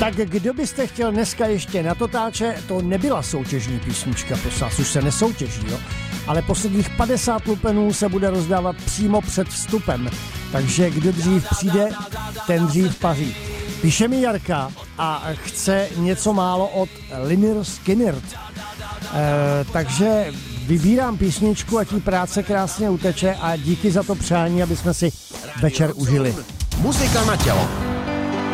Tak kdo byste chtěl dneska ještě na Totáče, to nebyla soutěžní písnička, prosím vás, už se nesoutěží, jo? Ale posledních 50 lupenů se bude rozdávat přímo před vstupem, takže kdo dřív přijde, ten dřív paří. Píše mi Jarka a chce něco málo od Lynyrd Skynyrd, takže vybírám písničku, ať jí práce krásně uteče a díky za to přání, aby jsme si večer užili. Muzika na tělo.